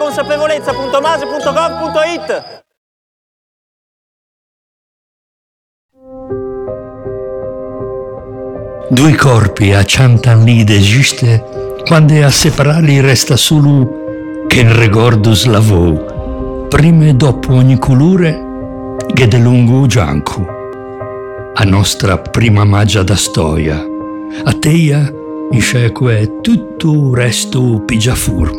consapevolezza.mase.gov.it. Due corpi a 100 anni d'esiste, quando a separarli resta solo che il ricordo slavò, prima e dopo ogni colore, che de lungo gianco. A nostra prima magia da storia, a teia, in sceco è tutto resto pigiafur.